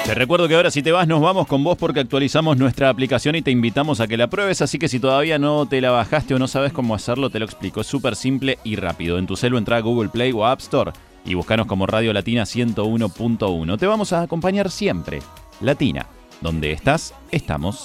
Te recuerdo que ahora si te vas nos vamos con vos porque actualizamos nuestra aplicación y te invitamos a que la pruebes, así que si todavía no te la bajaste o no sabes cómo hacerlo, te lo explico. Es súper simple y rápido. En tu celu entra a Google Play o App Store y buscanos como Radio Latina 101.1. Te vamos a acompañar siempre. Latina, donde estás, estamos.